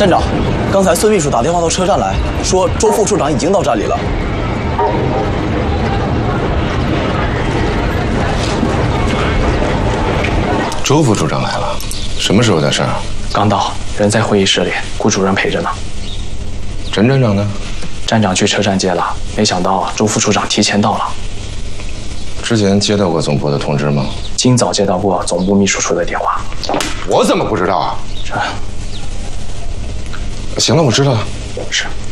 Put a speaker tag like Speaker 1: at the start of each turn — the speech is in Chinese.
Speaker 1: 站长，刚才孙秘书打电话到车站来说，周副处长已经到站里了。
Speaker 2: 周副处长来了，什么时候的事儿？
Speaker 3: 刚到，人在会议室里，顾主任陪着呢。
Speaker 2: 陈站长呢？
Speaker 3: 站长去车站接了，没想到周副处长提前到了。
Speaker 2: 之前接到过总部的通知吗？
Speaker 3: 今早接到过总部秘书处的电话。
Speaker 2: 我怎么不知道啊？
Speaker 3: 这，
Speaker 2: 行了，我知道了。
Speaker 3: 是。